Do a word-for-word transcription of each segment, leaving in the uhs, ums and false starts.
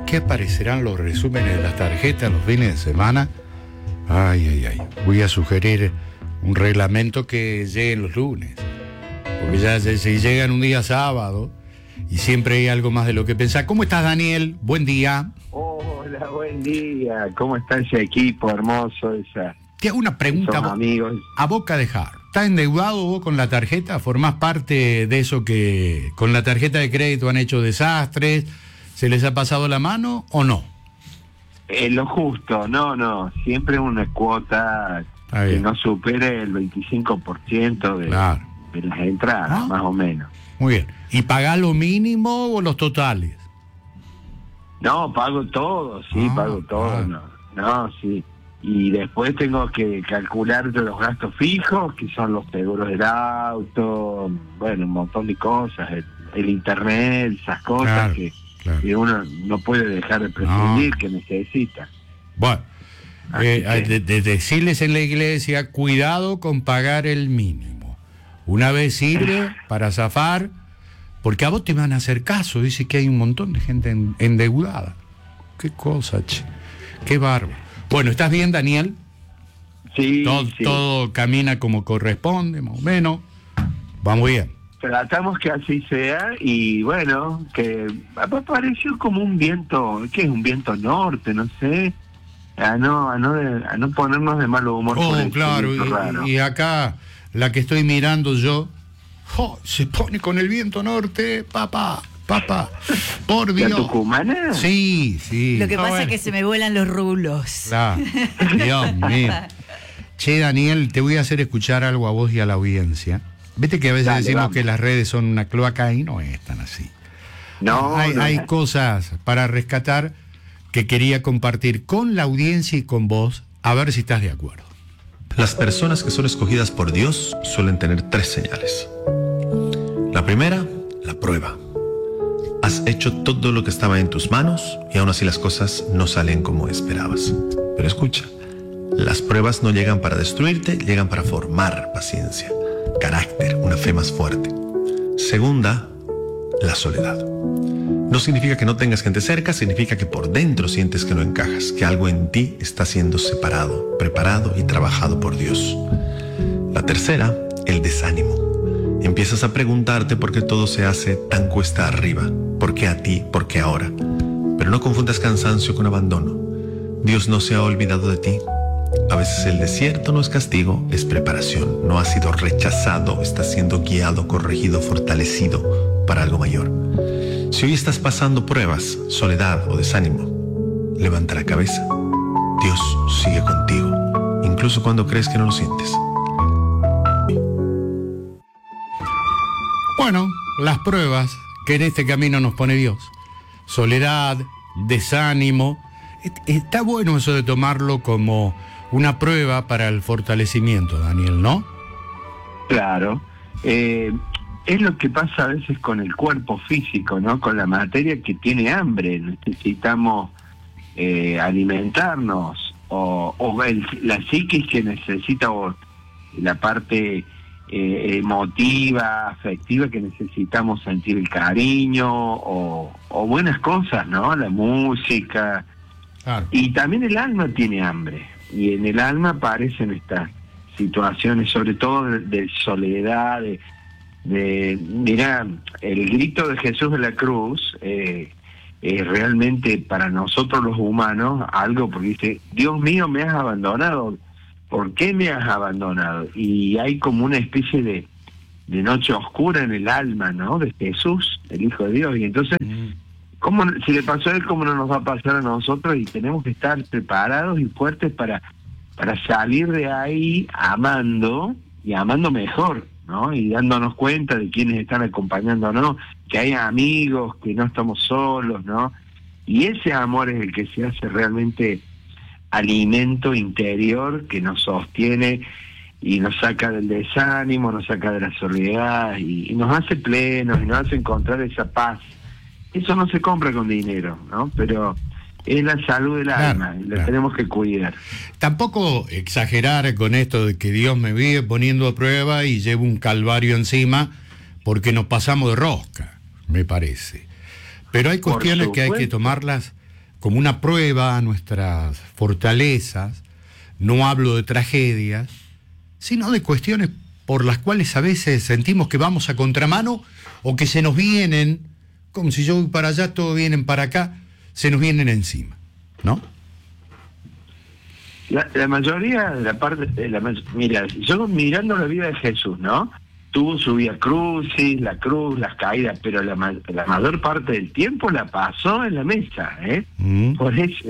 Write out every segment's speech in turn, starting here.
qué aparecerán los resúmenes de las tarjetas los fines de semana? Ay, ay, ay. Voy a sugerir un reglamento que lleguen los lunes. Porque ya si llegan un día sábado y siempre hay algo más de lo que pensar. ¿Cómo estás, Daniel? Buen día. Hola, buen día. ¿Cómo está ese equipo hermoso? Esa, Te hago una pregunta esos amigos. a boca de jarro. ¿Estás endeudado vos con la tarjeta? ¿Formás parte de eso que con la tarjeta de crédito han hecho desastres? ¿Se les ha pasado la mano o no? Eh, lo justo, no, no. Siempre una cuota que no supere el veinticinco por ciento de, claro. de las entradas, ¿Ah? más o menos. Muy bien. ¿Y pagás lo mínimo o los totales? No, pago todo, sí, ah, pago todo. Ah. No, no, sí. Y después tengo que calcular los gastos fijos, que son los seguros del auto, bueno, un montón de cosas, el, el internet, esas cosas claro, que, claro. que uno no puede dejar de prescindir, no. que necesita. Bueno, eh, que... de, de decirles en la iglesia, cuidado con pagar el mínimo. Una vez sirve para zafar, porque a vos te van a hacer caso, dice que hay un montón de gente en, endeudada. Qué cosa, che, qué bárbaro. Bueno, ¿estás bien, Daniel? Sí, todo, sí. Todo camina como corresponde, más o menos. Vamos bien. Tratamos que así sea y bueno, que apareció como un viento, ¿qué es un viento norte? No sé, a no, a no, de, a no ponernos de mal humor. Oh, por claro, y, y acá la que estoy mirando yo, oh, se pone con el viento norte, papá. Papá, por Dios. ¿La tucumana? Sí, sí. Lo que no, pasa bueno. es que se me vuelan los rulos. Claro. Dios mío. Che, Daniel, te voy a hacer escuchar algo a vos y a la audiencia. Viste que a veces Dale, decimos vamos. que las redes son una cloaca y no es tan así. No, hay, no. hay cosas para rescatar que quería compartir con la audiencia y con vos, a ver si estás de acuerdo. Las personas que son escogidas por Dios suelen tener tres señales. La primera, la prueba. Has hecho todo lo que estaba en tus manos y aún así las cosas no salen como esperabas. Pero escucha, las pruebas no llegan para destruirte, llegan para formar paciencia, carácter, una fe más fuerte. Segunda, la soledad. No significa que no tengas gente cerca, significa que por dentro sientes que no encajas, que algo en ti está siendo separado, preparado y trabajado por Dios. La tercera, el desánimo. Empiezas a preguntarte por qué todo se hace tan cuesta arriba. ¿Por qué a ti? ¿Por qué ahora? Pero no confundas cansancio con abandono. Dios no se ha olvidado de ti. A veces el desierto no es castigo, es preparación. No has sido rechazado, estás siendo guiado, corregido, fortalecido para algo mayor. Si hoy estás pasando pruebas, soledad o desánimo, levanta la cabeza. Dios sigue contigo, incluso cuando crees que no lo sientes. Bueno, las pruebas que en este camino nos pone Dios. Soledad, desánimo. Está bueno eso de tomarlo como una prueba para el fortalecimiento, Daniel, ¿no? Claro. Eh, es lo que pasa a veces con el cuerpo físico, ¿no? Con la materia que tiene hambre. Necesitamos eh, alimentarnos. O, o el, la psiquis que necesita, o la parte... Eh, emotiva, afectiva, que necesitamos sentir el cariño o, o buenas cosas, ¿no? La música. Claro. Y también el alma tiene hambre, y en el alma aparecen estas situaciones, sobre todo de, de soledad, de, de, mirá, el grito de Jesús de la cruz eh, es realmente para nosotros los humanos algo, porque dice, Dios mío, me has abandonado. ¿Por qué me has abandonado? Y hay como una especie de, de noche oscura en el alma, ¿no? De Jesús, el Hijo de Dios. Y entonces, ¿cómo, si le pasó a él, cómo no nos va a pasar a nosotros? Y tenemos que estar preparados y fuertes para, para salir de ahí amando, y amando mejor, ¿no? Y dándonos cuenta de quienes están acompañándonos, que hay amigos, que no estamos solos, ¿no? Y ese amor es el que se hace realmente alimento interior, que nos sostiene y nos saca del desánimo, nos saca de la soledad y, y nos hace plenos y nos hace encontrar esa paz. Eso no se compra con dinero, ¿no? Pero es la salud del claro, alma, y la claro. tenemos que cuidar. Tampoco exagerar con esto de que Dios me vive poniendo a prueba y llevo un calvario encima porque nos pasamos de rosca, me parece. Pero hay cuestiones que hay que tomarlas como una prueba a nuestras fortalezas. No hablo de tragedias, sino de cuestiones por las cuales a veces sentimos que vamos a contramano o que se nos vienen, como si yo voy para allá, todos vienen para acá, se nos vienen encima, ¿no? La, la mayoría de la parte, de la, mira, yo mirando la vida de Jesús, ¿no? Tuvo su vía crucis, la cruz, las caídas, pero la, la mayor parte del tiempo la pasó en la mesa, ¿eh? Mm. Por eso,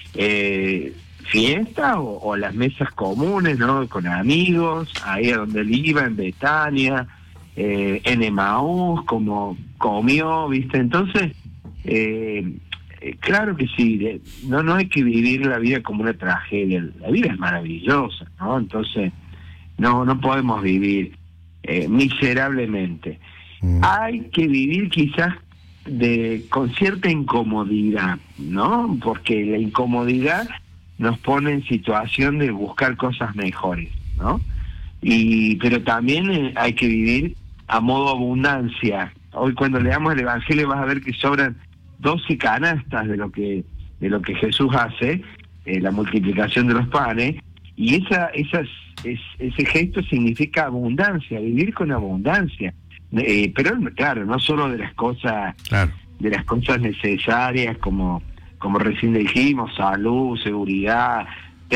eh, fiesta o, o las mesas comunes, ¿no? Con amigos, ahí a donde él iba, en Betania, eh, en Emaús, como comió, ¿viste? Entonces, eh, eh, claro que sí, de, no, no hay que vivir la vida como una tragedia, la vida es maravillosa, ¿no? Entonces, no, no podemos vivir eh, miserablemente. Mm. Hay que vivir quizás de con cierta incomodidad, ¿no? Porque la incomodidad nos pone en situación de buscar cosas mejores, ¿no? Y pero también eh, hay que vivir a modo abundancia. Hoy cuando leamos el Evangelio vas a ver que sobran doce canastas de lo que de lo que Jesús hace, eh, la multiplicación de los panes, y esa esas es, ese gesto significa abundancia, vivir con abundancia. Eh, pero claro, no solo de las cosas, claro. de las cosas necesarias como como recién dijimos, salud, seguridad,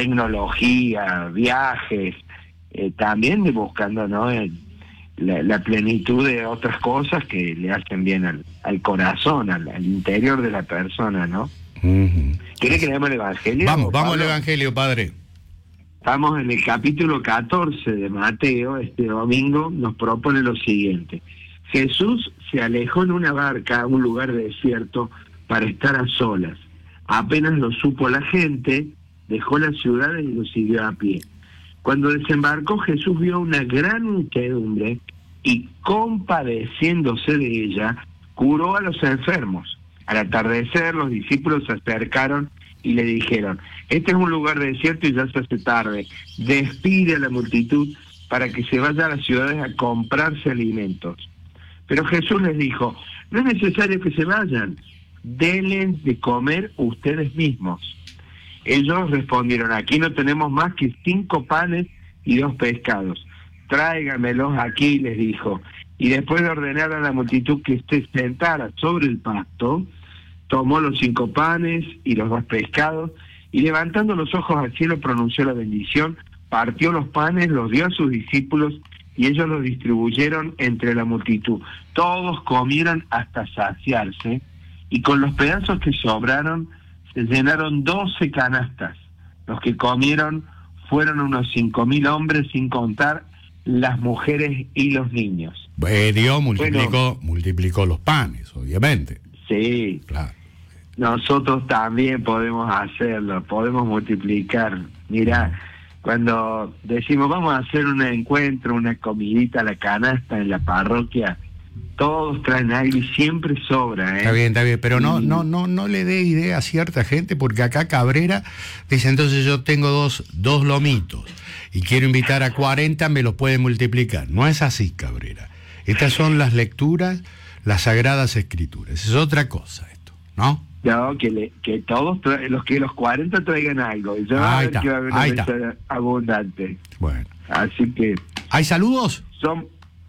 tecnología, viajes, eh, también de buscando, ¿no? El, la, la plenitud de otras cosas que le hacen bien al, al corazón, al, al interior de la persona, ¿no? Uh-huh. ¿Quiere que leamos el Evangelio? Vamos, vamos al Evangelio, Padre. Estamos en el capítulo catorce de Mateo. Este domingo nos propone lo siguiente: Jesús se alejó en una barca a un lugar desierto para estar a solas. Apenas lo supo la gente, dejó la ciudad y lo siguió a pie. Cuando desembarcó, Jesús vio una gran muchedumbre y, compadeciéndose de ella, curó a los enfermos. Al atardecer, los discípulos se acercaron y le dijeron: este es un lugar desierto y ya se hace tarde. Despide a la multitud para que se vaya a las ciudades a comprarse alimentos. Pero Jesús les dijo: no es necesario que se vayan. Denles de comer ustedes mismos. Ellos respondieron: aquí no tenemos más que cinco panes y dos pescados. Tráigamelos aquí, les dijo. Y después de ordenar a la multitud que se sentara sobre el pasto, tomó los cinco panes y los dos pescados, y levantando los ojos al cielo pronunció la bendición, partió los panes, los dio a sus discípulos, y ellos los distribuyeron entre la multitud. Todos comieron hasta saciarse, y con los pedazos que sobraron se llenaron doce canastas. Los que comieron fueron unos cinco mil hombres, sin contar las mujeres y los niños. Eh, Dios multiplicó, bueno, multiplicó los panes, obviamente. Sí, claro. Nosotros también podemos hacerlo, podemos multiplicar. Mirá, cuando decimos vamos a hacer un encuentro, una comidita a la canasta en la parroquia, todos traen algo y siempre sobra, ¿eh? Está bien, está bien, pero no, no, no, no le dé idea a cierta gente, porque acá Cabrera dice: entonces yo tengo dos, dos lomitos y quiero invitar a cuarenta, me los puede multiplicar. No es así, Cabrera. Estas son las lecturas, las sagradas escrituras. Es otra cosa esto, ¿no? No, que, le, que todos, tra- los que los cuarenta traigan algo. Y yo ahí a ver está, que va a haber una mesa abundante. Bueno. Así que... ¿Hay saludos? Son,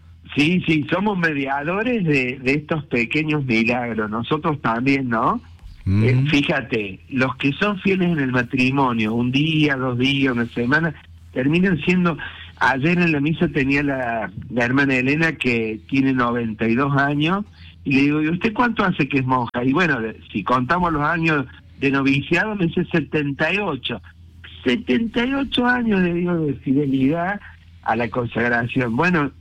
sí, sí, somos mediadores de, de estos pequeños milagros. Nosotros también, ¿no? Mm. Eh, fíjate, los que son fieles en el matrimonio, un día, dos días, una semana, terminan siendo... Ayer en la misa tenía la, la hermana Elena, que tiene noventa y dos años, y le digo: ¿y usted cuánto hace que es monja? Y bueno, si contamos los años de noviciado, me dice setenta y ocho. setenta y ocho años, le digo, de fidelidad a la consagración. Bueno,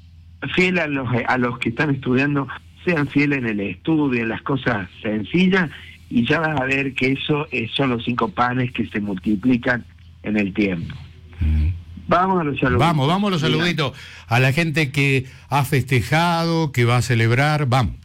fiel a los, a los que están estudiando, sean fieles en el estudio, en las cosas sencillas, y ya vas a ver que eso eh, son los cinco panes que se multiplican en el tiempo. Mm. Vamos a los saluditos. Vamos, vamos a los saluditos. A la gente que ha festejado, que va a celebrar, vamos.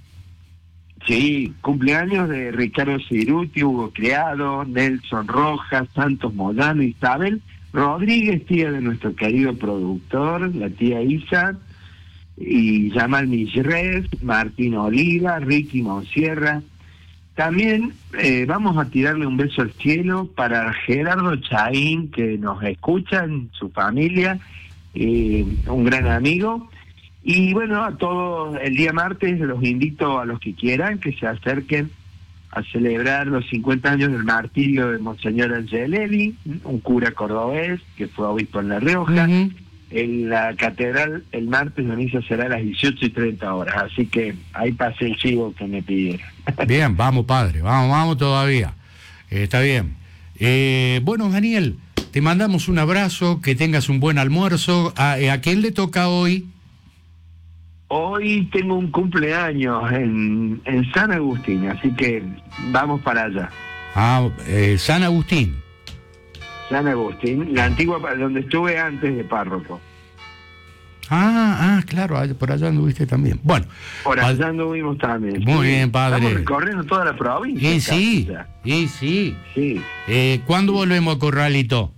Sí, cumpleaños de Ricardo Ciruti, Hugo Criado, Nelson Rojas, Santos Moyano, Isabel Rodríguez, tía de nuestro querido productor, la tía Isa, y Yamal Millres, Martín Oliva, Ricky Monsierra. también eh, vamos a tirarle un beso al cielo para Gerardo Chaín, que nos escucha en su familia, eh, un gran amigo. Y bueno, a todos el día martes los invito a los que quieran que se acerquen a celebrar los cincuenta años del martirio de Monseñor Angelelli, un cura cordobés que fue obispo en La Rioja. Uh-huh. En la catedral el martes la misa será a las dieciocho y treinta horas, así que ahí pasé el chivo que me pidieron. Bien, vamos padre, vamos, vamos todavía. Eh, está bien. Eh, bueno, Daniel, te mandamos un abrazo, que tengas un buen almuerzo. ¿A, a quién le toca hoy? Hoy tengo un cumpleaños en, en San Agustín, así que vamos para allá. Ah, eh, San Agustín. San Agustín, la antigua, donde estuve antes de párroco. Ah, ah, claro, por allá anduviste también. Bueno. Por allá anduvimos también. Muy sí. bien, padre. Estamos recorriendo toda la provincia. Y sí, y sí, sí. sí. Eh, ¿Cuándo volvemos a Corralito?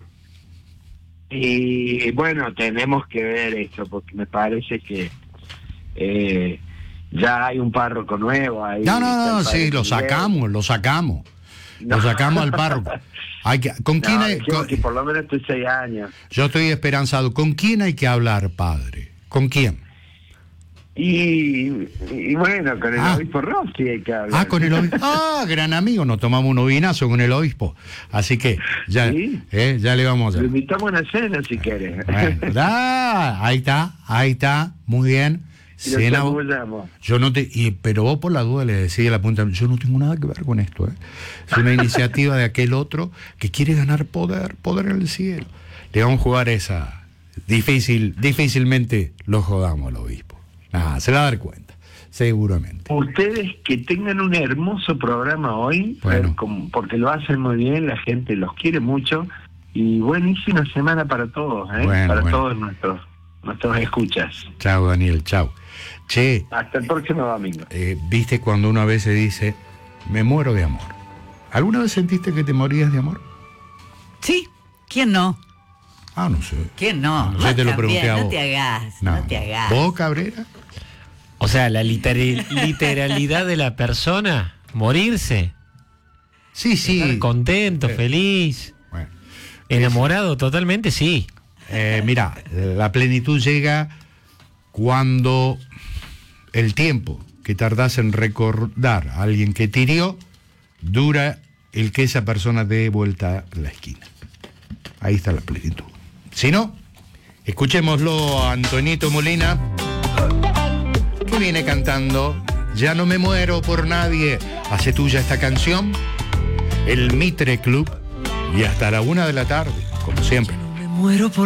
Y bueno, tenemos que ver esto, porque me parece que eh, ya hay un párroco nuevo ahí. No, no, no, sí, lo sacamos, lo sacamos. No. Lo sacamos al párroco. Hay que, ¿con quién no, hay, con, que por lo menos estoy seis años. Yo estoy esperanzado. ¿Con quién hay que hablar, padre? ¿Con quién? Y, y bueno, con el ah. obispo Rossi hay que hablar. Ah, con el obispo. Ah, gran amigo, nos tomamos un ovinazo con el obispo. Así que ya, ¿sí? eh, ya le vamos a... Lo invitamos a una cena si querés. Bueno, ah, ahí está, ahí está, muy bien. Cena, yo no te, y, pero vos por la duda le decís a la punta, yo no tengo nada que ver con esto, ¿eh? Es una iniciativa de aquel otro que quiere ganar poder, poder en el cielo. Le vamos a jugar esa. Difícil, difícilmente lo jodamos al obispo. Nada, se va a dar cuenta, seguramente. Ustedes que tengan un hermoso programa hoy, bueno. eh, como, porque lo hacen muy bien, la gente los quiere mucho, y buenísima semana para todos, ¿eh? Bueno, para bueno. todos nuestros, nuestros escuchas. Chao, Daniel, chao. Che, hasta el próximo domingo. Eh, Viste cuando uno a veces dice, me muero de amor. ¿Alguna vez sentiste que te morías de amor? Sí, ¿quién no? Ah, no sé. ¿Quién no? No sé, te lo pregunté a vos. No te hagas, no, no te hagas. ¿Vos, Cabrera? O sea, la literal, literalidad de la persona, morirse. Sí, sí. Estar contento, eh, feliz, bueno, enamorado es, totalmente, sí. Eh, mira, la plenitud llega cuando el tiempo que tardás en recordar a alguien que te hirió dura el que esa persona dé vuelta a la esquina. Ahí está la plenitud. Si no, escuchémoslo a Antonito Molina, que viene cantando Ya no me muero por nadie. Hace tuya esta canción, el Mitre Club, y hasta la una de la tarde, como siempre. No me muero por